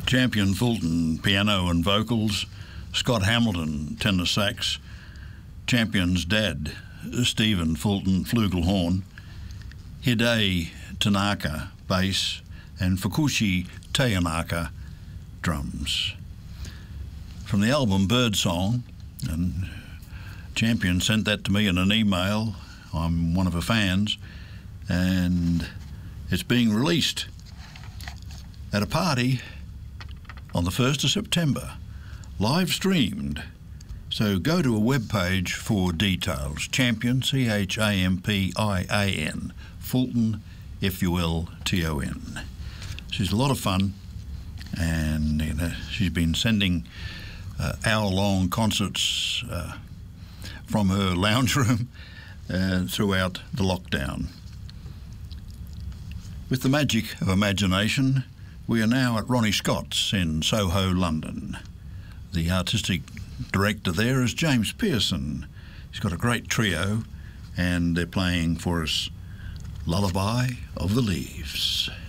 Champion Fulton, piano and vocals. Scott Hamilton, tenor sax. Champion's dad, Stephen Fulton, flugelhorn. Hidei Tanaka, bass. And Fukushi Tayanaka, drums. From the album Birdsong, and Champion sent that to me in an email. I'm one of her fans, and it's being released at a party on the 1st of September, live streamed. So go to a webpage for details. Champion, Champian, Fulton, Fulton. She's a lot of fun, and she's been sending hour-long concerts from her lounge room throughout the lockdown. With the magic of imagination, we are now at Ronnie Scott's in Soho, London. The artistic director there is James Pearson. He's got a great trio, and they're playing for us Lullaby of the Leaves.